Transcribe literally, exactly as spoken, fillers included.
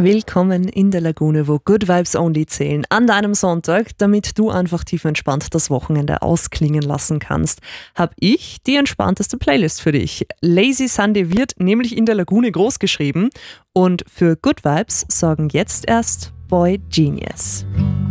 Willkommen in der Lagune, wo Good Vibes Only zählen, an deinem Sonntag, damit du einfach tief entspannt das Wochenende ausklingen lassen kannst, habe ich die entspannteste Playlist für dich. Lazy Sunday wird nämlich in der Lagune großgeschrieben und für Good Vibes sorgen jetzt erst Boy Genius.